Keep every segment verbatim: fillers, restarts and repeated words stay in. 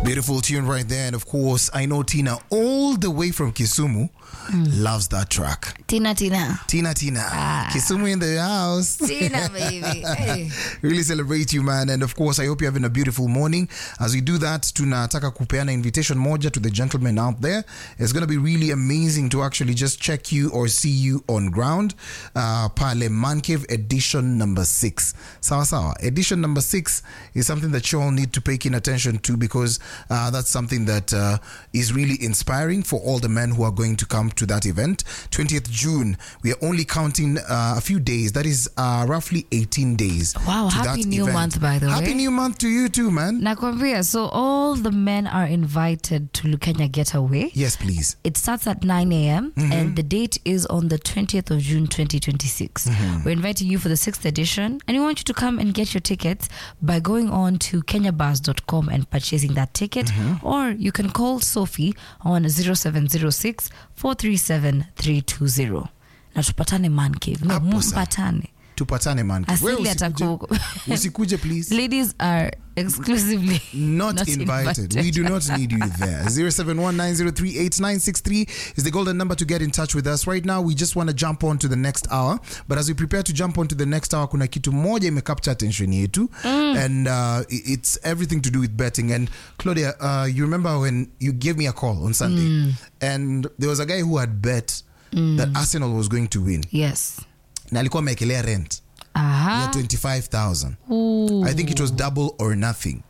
Beautiful tune right there. And of course, I know Tina all the way from Kisumu mm. loves that track. Tina, Tina. Tina, Tina. Ah. Kisumu in the house. Tina, baby. Hey. Really celebrate you, man. And of course, I hope you're having a beautiful morning. As we do that, tunataka kupeana invitation moja to the gentlemen out there. It's going to be really amazing to actually just check you or see you on ground. Uh, Pale Man Cave edition number six. Sawa sawa. Edition number six is something that you all need to pay keen attention to, because uh, that's something that uh, is really inspiring for all the men who are going to come to that event. twentieth of June. We are only counting uh, a few days. That is uh, roughly eighteen days. Wow, to happy that new event. month, by the way. Happy new month to you too, man. Nakwambia, so all the men are invited to Lukenya Getaway. Yes, please. It starts at nine a.m. Mm-hmm. and the date is on the twentieth of June twenty twenty-six. Mm-hmm. We're inviting you for the sixth edition, and we want you to come and get your tickets by going on to kenya bars dot com and purchasing that ticket, mm-hmm. or you can call Sophie on zero seven zero six four three seven three two zero. Na tupatane Man Cave. No, mpatane. Tupatane Man Cave. Asili ataku. Usikuje, please. Ladies are exclusively not, not invited. invited. We do not need you there. zero seven one nine zero three eight nine six three is the golden number to get in touch with us. Right now, we just want to jump on to the next hour. But as we prepare to jump on to the next hour, kuna kitu moja imecapture attention yetu. Mm. And uh, it's everything to do with betting. And Claudia, uh, you remember when you gave me a call on Sunday, mm. and there was a guy who had bet mm. that Arsenal was going to win. Yes. Na alikuwa amekelea rent. Aha. Yeah, twenty-five thousand. I think it was double or nothing.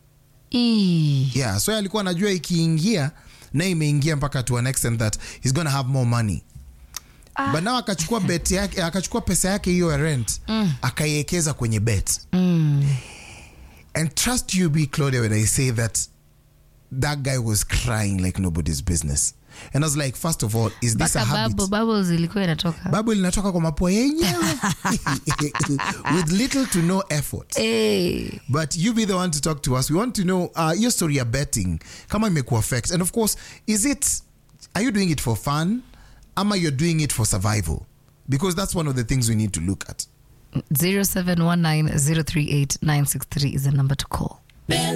E. Yeah, so alikuwa anajua ikiingia na imeingia mpaka to an extent that he's going to have more money. Ah. But now akachukua bet yake, akachukua pesa yake hiyo ya rent, mm. akaiwekeza kwenye bet. Mm. And trust you be, Claudia, when I say that that guy was crying like nobody's business. And I was like, first of all, is this Baka a habit? Bubble, bubbles ilikuwa inatoka. Bubble inatoka kwa mapua yenyewe. With little to no effort. Hey. But you be the one to talk to us. We want to know uh, your story of betting. Kama imeku affect. And of course, is it, are you doing it for fun? Ama you're doing it for survival? Because that's one of the things we need to look at. zero seven one nine zero three eight nine six three is the number to call.